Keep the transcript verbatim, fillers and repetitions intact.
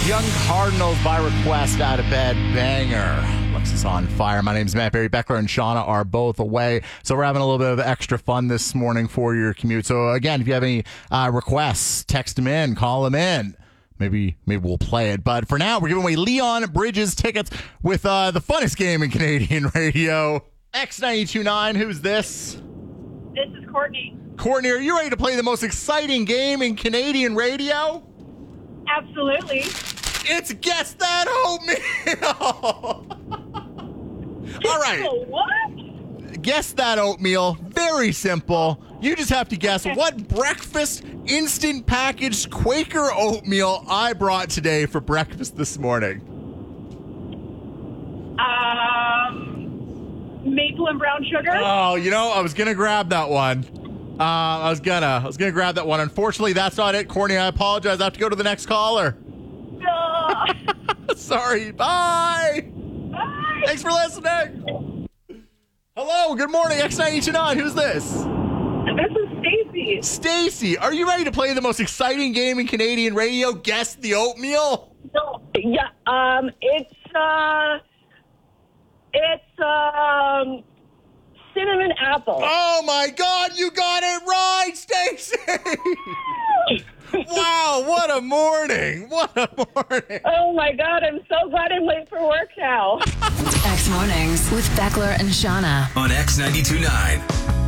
Young Cardinals by request out of bed banger. Lexus on fire. My name's Matt Berry. Beckler and Shauna are both away, so we're having a little bit of extra fun this morning for your commute. So again, if you have any uh, requests, text them in, call them in. Maybe maybe we'll play it. But for now, we're giving away Leon Bridges tickets with uh, the funnest game in Canadian radio. X ninety-two point nine, who's this? This is Courtney. Courtney, are you ready to play the most exciting game in Canadian radio? Absolutely. It's Guess That Oatmeal! All right. What? Guess That Oatmeal. Very simple. You just have to guess Okay. what breakfast instant packaged Quaker oatmeal I brought today for breakfast this morning. Um, maple and brown sugar. Oh, you know, I was going to grab that one. Uh, I was gonna, I was gonna grab that one. Unfortunately, that's not it, Courtney. I apologize. I have to go to the next caller. Duh. Sorry. Bye. Bye. Thanks for listening. Hello. Good morning. X ninety-two point nine. Who's this? This is Stacy. Stacy. Are you ready to play the most exciting game in Canadian radio? Guess the oatmeal. No, yeah. Um, it's uh, it's um, cinnamon apple. Oh my God! You got it right, Stacy. Wow! What a morning! What a morning! Oh my God! I'm so glad I'm late for work now. X Mornings with Beckler and Shauna. On X ninety-two point nine.